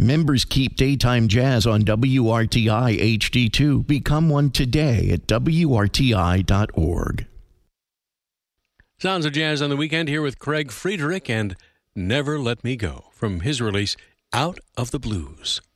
Members keep daytime jazz on WRTI HD2. Become one today at WRTI.org. Sounds of Jazz on the Weekend here with Craig Friedrich and Never Let Me Go from his release Out of the Blues.